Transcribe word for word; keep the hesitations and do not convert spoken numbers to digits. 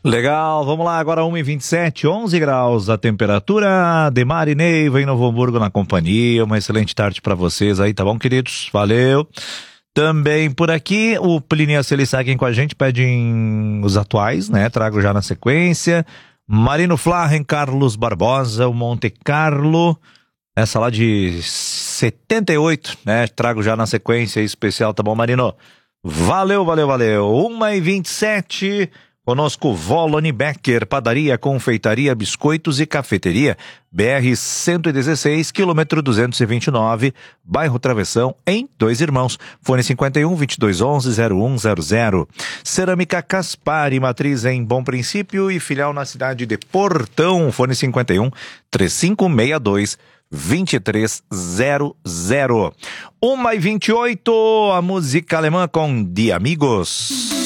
Legal, vamos lá, agora uma e vinte e sete, onze graus a temperatura. Demar e Neiva em Novo Hamburgo na companhia. Uma excelente tarde para vocês aí, tá bom, queridos? Valeu. Também por aqui, o Plínio e a Celi seguem com a gente, pedem os atuais, né? Trago já na sequência. Marino Flarren, Carlos Barbosa, o Monte Carlo, essa lá de setenta e oito, né? Trago já na sequência especial, tá bom, Marino? Valeu, valeu, valeu. uma e vinte e sete, conosco Volone Becker, padaria, confeitaria, biscoitos e cafeteria, B R cento e dezesseis, quilômetro duzentos e vinte e nove, bairro Travessão, em Dois Irmãos. Fone cinquenta e um, vinte e dois onze, zero um zero zero. Cerâmica Caspari, matriz em Bom Princípio e filial na cidade de Portão. Fone cinquenta e um, três cinco seis dois, vinte e três zero zero. uma e vinte e oito, a música alemã com Die Amigos.